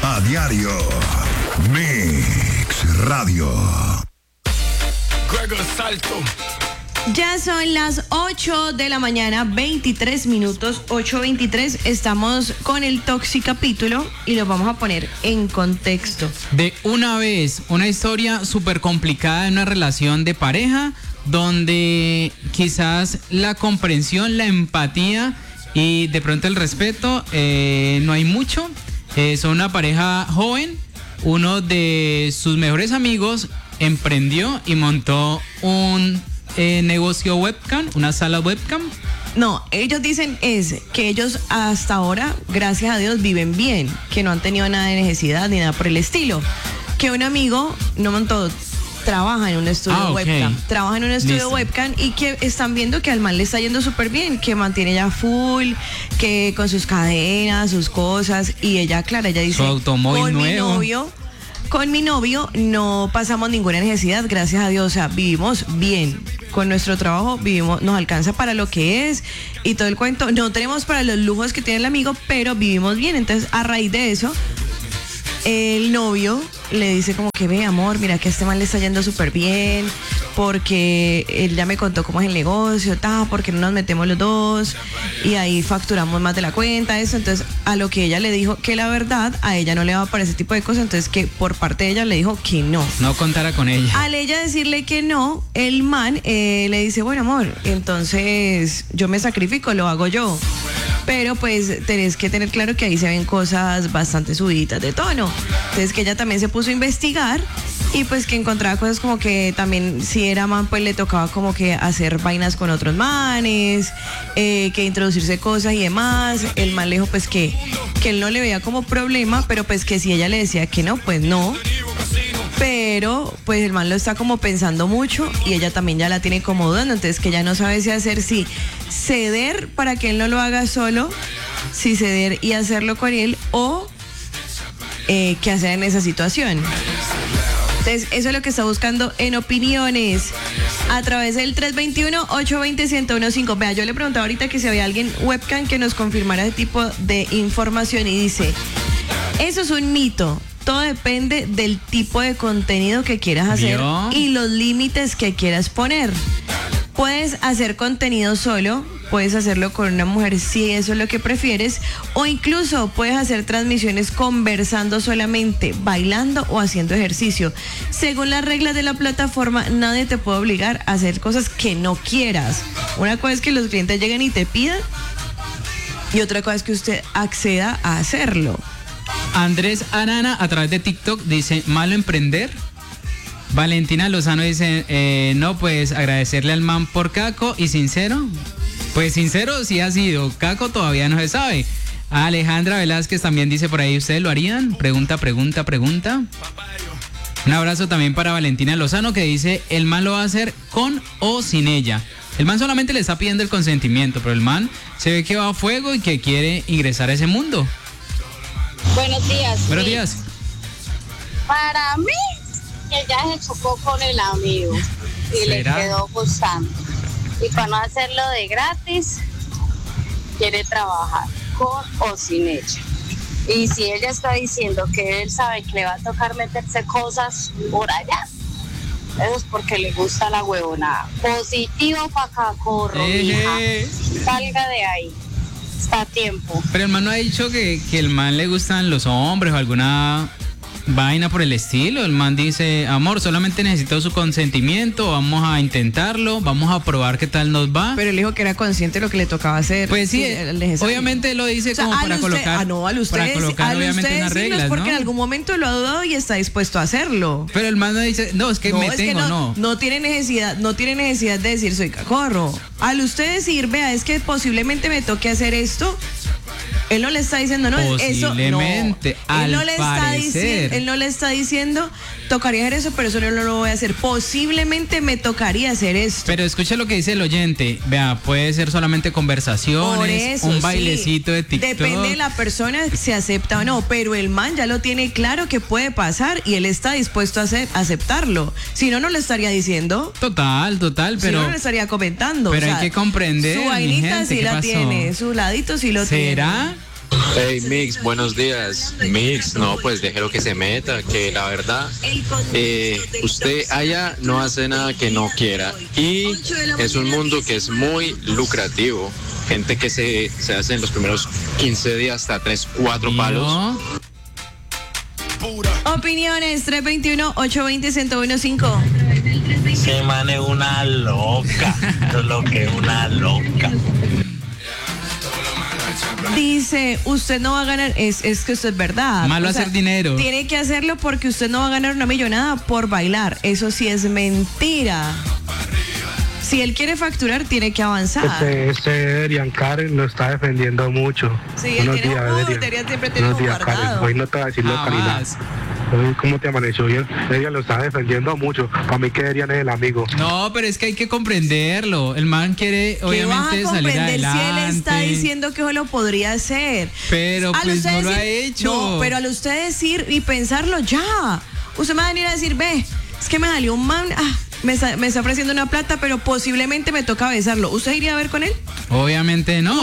A diario. Mix Radio. Salto. Ya son las 8 de la mañana, 23 minutos, 8:23. Estamos con el Toxicapítulo y lo vamos a poner en contexto. De una vez, una historia súper complicada en una relación de pareja donde quizás la comprensión, la empatía y de pronto el respeto no hay mucho. Son una pareja joven. Uno de sus mejores amigos emprendió y montó un negocio webcam, una sala webcam. No, ellos dicen que ellos hasta ahora, gracias a Dios, viven bien, que no han tenido nada de necesidad ni nada por el estilo. Que un amigo no montó, trabaja en un estudio webcam, trabaja en un estudio webcam y que están viendo que al man le está yendo súper bien, que mantiene ya full, que con sus cadenas, sus cosas, y ella, claro, ella dice, su automóvil nuevo. Con mi novio no pasamos ninguna necesidad, gracias a Dios, o sea, vivimos bien. Con nuestro trabajo vivimos, nos alcanza para lo que es y todo el cuento. No tenemos para los lujos que tiene el amigo, pero vivimos bien. Entonces, a raíz de eso, el novio le dice como que ve, amor, mira que a este man le está yendo súper bien, porque él ya me contó cómo es el negocio, porque no nos metemos los dos y ahí facturamos más de la cuenta, eso. Entonces, a lo que ella le dijo que la verdad a ella no le va para ese tipo de cosas, entonces que por parte de ella le dijo que no. No contara con ella. Al ella decirle que no, el man le dice, bueno, amor, entonces yo me sacrifico, lo hago yo. Pero pues tenés que tener claro que ahí se ven cosas bastante subiditas de tono. Entonces que ella también se puso a investigar y pues que encontraba cosas como que también si era man pues le tocaba como que hacer vainas con otros manes, que introducirse cosas y demás. El man le dijo pues que él no le veía como problema, pero pues que si ella le decía que no, pues no. Pero pues el man lo está como pensando mucho y ella también ya la tiene como dudando, entonces que ella no sabe si hacer, si ceder para que él no lo haga solo, si ceder y hacerlo con él o qué hacer en esa situación. Entonces eso es lo que está buscando en opiniones a través del 321-820-1015. Vea, yo le preguntaba ahorita que si había alguien webcam que nos confirmara ese tipo de información y dice, eso es un mito. Todo depende del tipo de contenido que quieras hacer y los límites que quieras poner. Puedes hacer contenido solo, puedes hacerlo con una mujer si eso es lo que prefieres, o incluso puedes hacer transmisiones conversando solamente, bailando o haciendo ejercicio. Según las reglas de la plataforma, nadie te puede obligar a hacer cosas que no quieras. Una cosa es que los clientes lleguen y te pidan y otra cosa es que usted acceda a hacerlo. Andrés Arana a través de TikTok dice, malo emprender. Valentina Lozano dice, no, pues agradecerle al man por caco y sincero. Pues sincero sí ha sido, caco todavía no se sabe. Alejandra Velázquez también dice por ahí, ¿ustedes lo harían? Pregunta. Un abrazo también para Valentina Lozano que dice, el man lo va a hacer con o sin ella. El man solamente le está pidiendo el consentimiento, pero el man se ve que va a fuego y que quiere ingresar a ese mundo. Buenos días. Buenos días. Para mí, ella se chocó con el amigo y ¿será? Le quedó gustando. Y para no hacerlo de gratis, quiere trabajar con o sin ella. Y si ella está diciendo que él sabe que le va a tocar meterse cosas por allá, eso es porque le gusta la huevonada. Positivo para acá, corro, hija. Salga de ahí. Está a tiempo. Pero el man no ha dicho que el man le gustan los hombres o alguna vaina por el estilo. El man dice, amor, solamente necesito su consentimiento, vamos a intentarlo, vamos a probar qué tal nos va. Pero él dijo que era consciente de lo que le tocaba hacer. Pues sí, obviamente lo dice, o sea, como para colocar, para colocar obviamente unas reglas, porque ¿no? en algún momento lo ha dudado y está dispuesto a hacerlo. Pero el man no dice, no, es que no, me tengo, no. No tiene necesidad de decir soy cacorro. Al usted decir, vea, es que posiblemente me toque hacer esto, él no le está diciendo, no, posiblemente, eso no. Él no le está diciendo, tocaría hacer eso, pero eso no lo voy a hacer. Posiblemente me tocaría hacer esto. Pero escucha lo que dice el oyente. Vea, puede ser solamente conversaciones, un bailecito de TikTok. Depende de la persona si acepta o no, pero el man ya lo tiene claro que puede pasar y él está dispuesto a aceptarlo. Si no, no lo estaría diciendo. Total, pero... Si no, no lo estaría comentando. Pero hay que comprender, su vainita mi gente, sí la pasó? Tiene, su ladito sí lo ¿será? tiene. Hey Mix, buenos días. Mix, no, pues déjelo que se meta, que la verdad, usted allá no hace nada que no quiera y es un mundo que es muy lucrativo. Gente que se hace en los primeros 15 días hasta 3, 4 palos. Opiniones 321-820-1015. Se man es una loca. Eso es lo que es una loca. Dice, usted no va a ganar, es que esto es verdad. Malo hacer dinero. Tiene que hacerlo porque usted no va a ganar una millonada por bailar. Eso sí es mentira. Si él quiere facturar, tiene que avanzar. Derian Karen lo está defendiendo mucho. Sí, él tiene Derian siempre tiene un guardado. Karen. Hoy no te va a decir localidad. ¿Cómo te amaneció bien? Derian lo está defendiendo mucho. Para mí que Derian es el amigo. No, pero es que hay que comprenderlo. El man quiere, obviamente, salir adelante. Si él está diciendo que eso lo podría hacer. Pero pues no lo ha hecho. No, pero al usted decir y pensarlo ya. Usted me va a venir a decir, ve, es que me salió un man... me está ofreciendo una plata, pero posiblemente me toca besarlo. ¿Usted iría a ver con él? Obviamente no.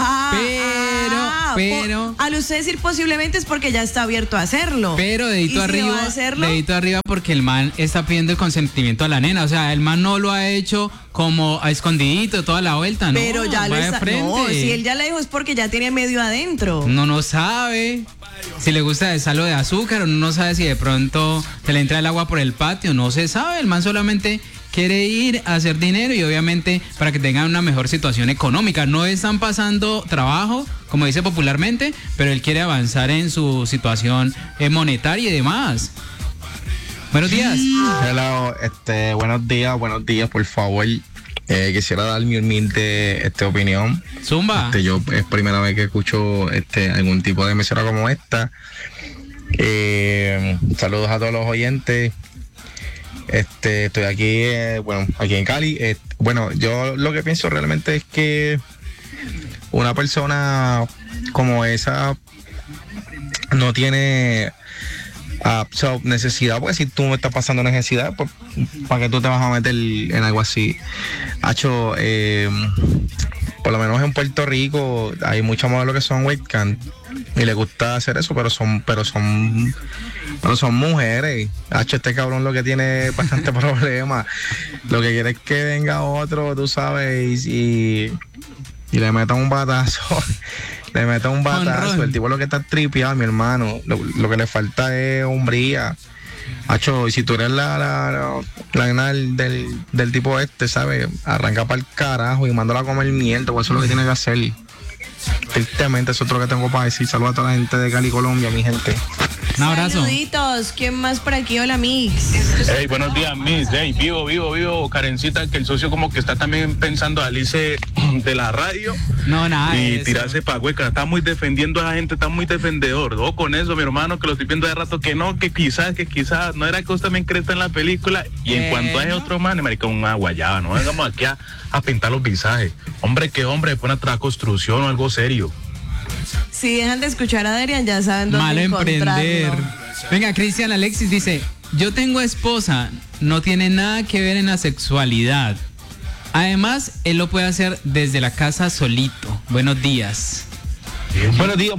Pero al usted decir posiblemente es porque ya está abierto a hacerlo. Pero dedito arriba porque el man está pidiendo el consentimiento a la nena. O sea, el man no lo ha hecho como a escondidito toda la vuelta, ¿no? Pero ya lo está. No, si él ya le dijo es porque ya tiene medio adentro. No sabe si le gusta besarlo de azúcar o no sabe si de pronto se le entra el agua por el patio. No se sabe. El man solamente quiere ir a hacer dinero y obviamente para que tengan una mejor situación económica. No están pasando trabajo, como dice popularmente, pero él quiere avanzar en su situación monetaria y demás. Buenos días. Hello, buenos días, por favor. Quisiera dar mi humilde opinión. Zumba. Yo es primera vez que escucho algún tipo de emisora como esta. Saludos a todos los oyentes. Estoy aquí, aquí en Cali. Yo lo que pienso realmente es que una persona como esa no tiene necesidad, porque si tú me estás pasando necesidad, pues, ¿para qué tú te vas a meter en algo así? Hacho, por lo menos en Puerto Rico hay muchos modelos que son webcam y les gusta hacer eso, pero son mujeres. Hacho, este cabrón lo que tiene es bastante problema. Lo que quiere es que venga otro, tú sabes, y le meta un batazo. Le mete un batazo. El tipo lo que está tripeado, mi hermano. Lo que le falta es hombría. Hacho, y si tú eres la del tipo ¿sabes? Arranca para el carajo y mándala a comer mierda, pues eso es lo que tiene que hacer. Tristemente, eso es todo lo que tengo para decir. Saludos a toda la gente de Cali, Colombia, mi gente. Un abrazo. Saluditos. ¿Quién más por aquí? Hola, Mix. Hey, buenos días, Mix. Hey, vivo, Karencita, que el socio como que está también pensando salirse de la radio. No, nada. Y tirarse para hueca. Está muy defendiendo a la gente, está muy defendedor. No, con eso, mi hermano, que lo estoy viendo de rato, que no, que quizás, no era que usted también cresta en la película. Y en cuanto a ese otro man, marica, una guayaba, no vengamos aquí a pintar los visajes. Hombre, que hombre, pone otra construcción o algo serio. Si dejan de escuchar a Derian, ya saben dónde mal emprender. Venga, Cristian Alexis dice, yo tengo esposa, no tiene nada que ver en la sexualidad. Además, él lo puede hacer desde la casa solito. Buenos días. Buenos días.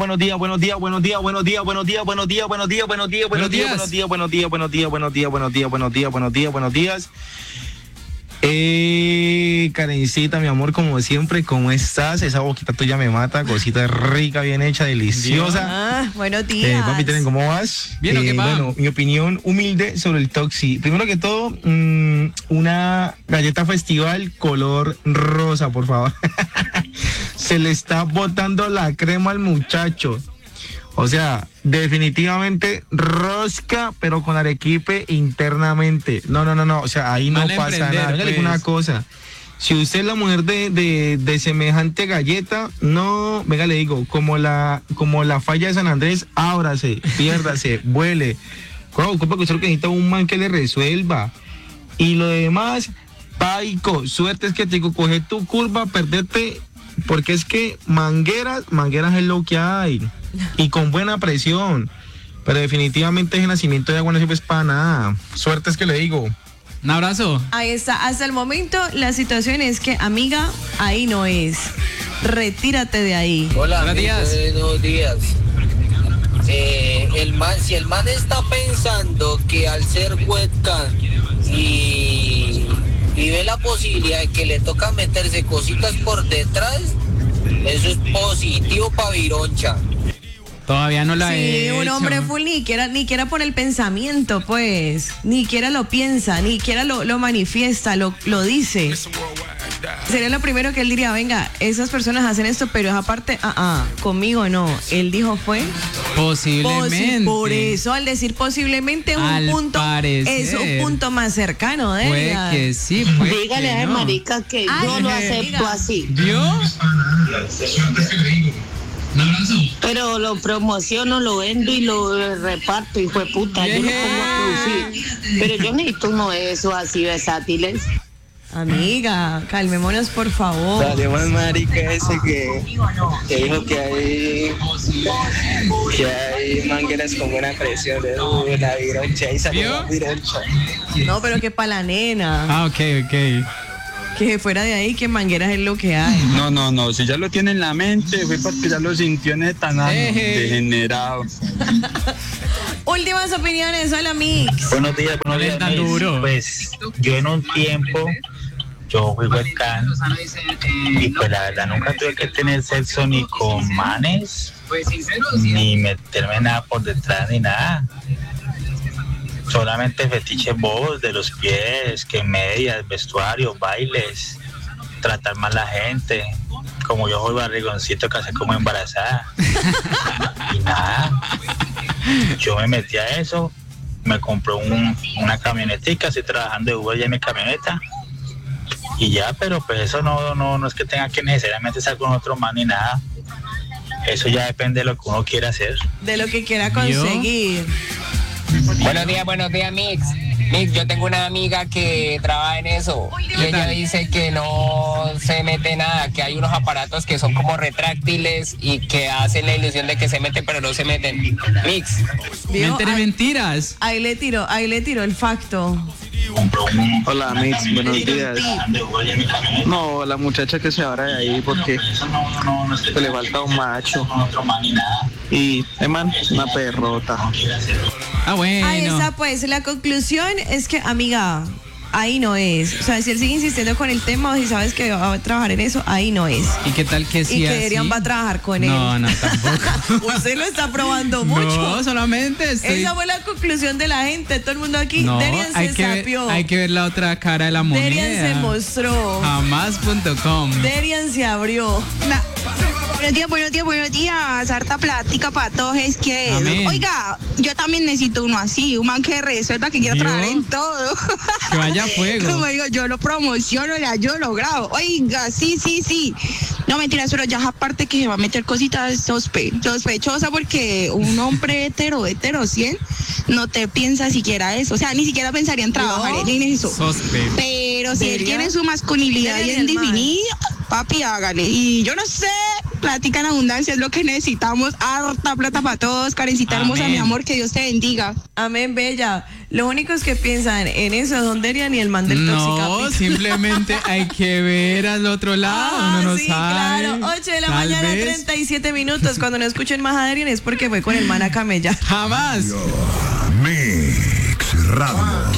Karencita, mi amor, como siempre, ¿cómo estás? Esa boquita tuya me mata, cosita rica, bien hecha, deliciosa. Buenos días. Papi, ¿cómo vas? Bien, bueno, mi opinión humilde sobre el Toxi. Primero que todo, una galleta festival color rosa, por favor. Se le está botando la crema al muchacho. O sea, definitivamente rosca, pero con arequipe internamente. No. O sea, ahí no pasa nada. Dígale una cosa. Si usted es la mujer de semejante galleta, no, venga, le digo, como la falla de San Andrés, ábrase, piérdase, vuele. Porque usted lo que necesita un man que le resuelva. Y lo demás, paico, suerte es que te digo, coger tu curva, perderte, porque es que mangueras es lo que hay. Y con buena presión. Pero definitivamente ese nacimiento de agua no sirve para nada. Suerte es que le digo. Un abrazo. Ahí está. Hasta el momento la situación es que, amiga, ahí no es. retírate de ahí. Hola, Buenos días. Buenos días. Si el man está pensando que al ser webcam y ve la posibilidad de que le toca meterse cositas por detrás, eso es positivo para Vironcha. Todavía no la he Sí, un hecho. hombre full ni quiera por el pensamiento, pues. Ni quiera lo piensa, ni quiera lo manifiesta, lo dice. Sería lo primero que él diría, venga, esas personas hacen esto, pero esa parte, conmigo no. Él dijo fue Posiblemente. por eso, al decir posiblemente, Al un punto parecer. es un punto más cercano de Puede ella. que sí, puede Dígale que a no. marica que yo lo acepto así. ¿Vio? Pero lo promociono, lo vendo y lo reparto, hijo de puta. Yo me pongo a producir. Pero yo necesito uno de esos así versátiles. Amiga, calmémonos por favor. Salió el marica ese que dijo que hay mangueras con buena presión de la Vironcha y salió la Vironcha. No, pero que para la nena. Ok. Que fuera de ahí, que mangueras es lo que hay. No, si ya lo tiene en la mente, fue porque ya lo sintió en el tanano, degenerado. Últimas opiniones, hola Mix. Buenos días, tan Mix. duro. Pues yo en un tiempo, yo fui webcam y pues la verdad nunca tuve que tener sexo ni con manes, ni meterme nada por detrás ni nada. Solamente fetiches bobos de los pies, que medias, vestuarios, bailes, tratar mal a la gente. Como yo soy barrigoncito, casé como embarazada. Y nada, yo me metí a eso, me compré una camionetica, estoy trabajando de Uber ya en mi camioneta. Y ya, pero pues eso no es que tenga que necesariamente estar con otro man ni nada. Eso ya depende de lo que uno quiera hacer. De lo que quiera conseguir. Buenos días, Mix. Mix, yo tengo una amiga que trabaja en eso y ella dice que no se mete nada, que hay unos aparatos que son como retráctiles y que hacen la ilusión de que se meten, pero no se meten. Mix. Mentiras. Ahí le tiro el facto. Hola, Mix, buenos días. No, la muchacha que se abra de ahí porque le falta un macho. Y, man, una perrota. Bueno. Ahí está, pues, la conclusión es que, amiga, ahí no es. O sea, si él sigue insistiendo con el tema o si sabes que va a trabajar en eso, ahí no es. ¿Y qué tal que sí? Y que así? Derian va a trabajar con él. No, tampoco. Usted lo está probando mucho. No, solamente estoy... Esa fue la conclusión de la gente. Todo el mundo aquí. No, Derian se sapió. hay que ver la otra cara de la moneda. Derian se mostró. Jamás.com. Derian se abrió. Buenos días. Harta plática para todos. Es que, Amén. oiga, yo también necesito uno así, un man que resuelva, que quiera trabajar en todo. Que vaya a fuego. Como digo, yo lo promociono, yo lo grabo. Oiga, sí. No, mentiras, pero ya aparte que se va a meter cositas sospechosas porque un hombre hetero 100 no te piensa siquiera eso. O sea, ni siquiera pensaría en trabajar en eso. Pero si él tiene su masculinidad bien definida, papi, hágale. Y yo no sé, plática en abundancia es lo que necesitamos. Harta plata para todos. Karencita hermosa, mi amor, que Dios te bendiga. Amén, bella. Los únicos que piensan en eso son Derian y el man del No, simplemente hay que ver al otro lado. Uno no sí, sabe. claro. 8 de la mañana, 37 minutos. Cuando no escuchen más a Derian es porque fue con el man a camellar. Jamás. Mix Radio.